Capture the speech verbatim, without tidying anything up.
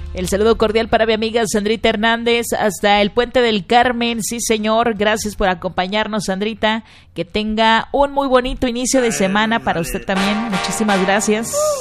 El saludo cordial para mi amiga Sandrita Hernández hasta el Puente del Carmen. Sí, señor, gracias por acompañarnos, Sandrita. Que tenga un muy bonito inicio de semana para usted también. Muchísimas gracias.